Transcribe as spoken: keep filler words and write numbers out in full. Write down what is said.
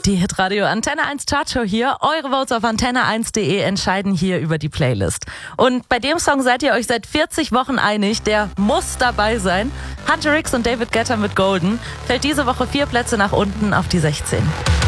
Die Hitradio Antenne eins Chartshow hier. Eure Votes auf antenne eins punkt de entscheiden hier über die Playlist. Und bei dem Song seid ihr euch seit vierzig Wochen einig, der muss dabei sein. Hunter X und David Guetta mit Golden fällt diese Woche vier Plätze nach unten auf die sechzehn.